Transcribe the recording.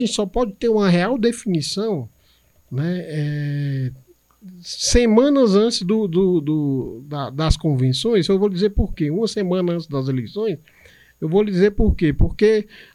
A gente só pode ter uma real definição, né, semanas antes das convenções. Eu vou dizer por quê. Uma semana antes das eleições, eu vou dizer por quê. Porque